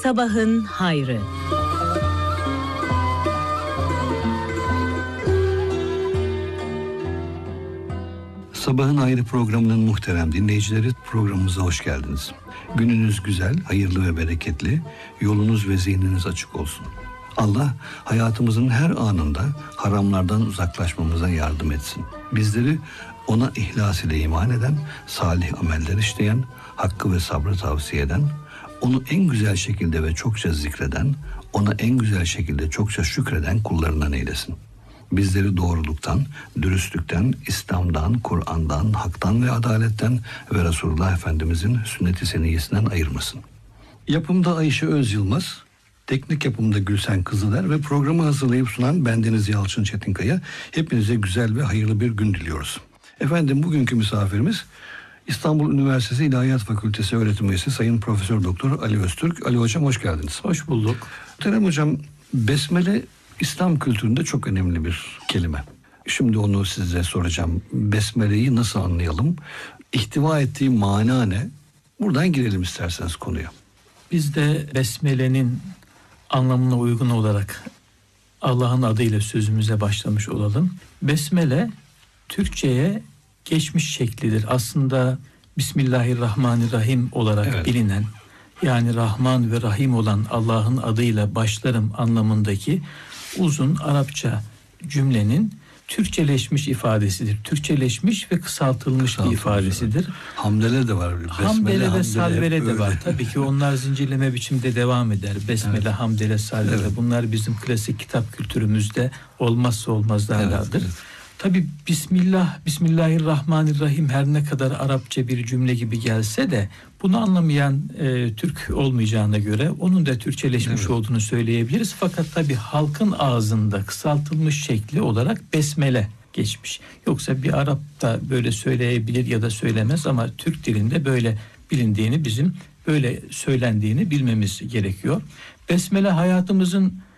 Sabahın hayrı. Sabahın Hayrı programının muhterem dinleyicileri, programımıza hoş geldiniz. Gününüz güzel, hayırlı ve bereketli, yolunuz ve zihniniz açık olsun. Allah hayatımızın her anında haramlardan uzaklaşmamıza yardım etsin. Bizleri ona ihlas ile iman eden, salih ameller işleyen, hakkı ve sabrı tavsiye eden, onu en güzel şekilde ve çokça zikreden, ona en güzel şekilde çokça şükreden kullarından eylesin. Bizleri doğruluktan, dürüstlükten, İslam'dan, Kur'an'dan, haktan ve adaletten ve Resulullah Efendimizin sünnet-i seniyyesinden ayırmasın. Yapımda Ayşe Özyılmaz, teknik yapımda Gülsen Kızıler ve programı hazırlayıp sunan bendeniz Yalçın Çetinkaya. Hepinize güzel ve hayırlı bir gün diliyoruz. Efendim, bugünkü misafirimiz İstanbul Üniversitesi İlahiyat Fakültesi öğretim üyesi Sayın Profesör Doktor Ali Öztürk. Ali Hocam, hoş geldiniz. Hoş bulduk. Muhterem Hocam, besmele İslam kültüründe çok önemli bir kelime. Şimdi onu size soracağım. Besmele'yi nasıl anlayalım? İhtiva ettiği mana ne? Buradan girelim isterseniz konuya. Biz de besmelenin anlamına uygun olarak Allah'ın adıyla sözümüze başlamış olalım. Besmele Türkçe'ye geçmiş şeklidir. Aslında Bismillahirrahmanirrahim olarak bilinen, yani Rahman ve Rahim olan Allah'ın adıyla başlarım anlamındaki uzun Arapça cümlenin Türkçeleşmiş ifadesidir. Türkçeleşmiş ve kısaltılmış bir ifadesidir. Hamdele de var. Hamdele ve salvele de var. Tabii ki onlar zincirleme biçimde devam eder. Besmele, hamdele, salvele. Evet. Bunlar bizim klasik kitap kültürümüzde olmazsa olmazlardandır. Evet. Tabii Bismillahirrahmanirrahim her ne kadar Arapça bir cümle gibi gelse de bunu anlamayan Türk olmayacağına göre onun da Türkçeleşmiş olduğunu söyleyebiliriz. Fakat tabii halkın ağzında kısaltılmış şekli olarak besmele geçmiş. Yoksa bir Arap da böyle söyleyebilir ya da söylemez ama Türk dilinde böyle bilindiğini, bizim böyle söylendiğini bilmemiz gerekiyor. Besmele hayatımızın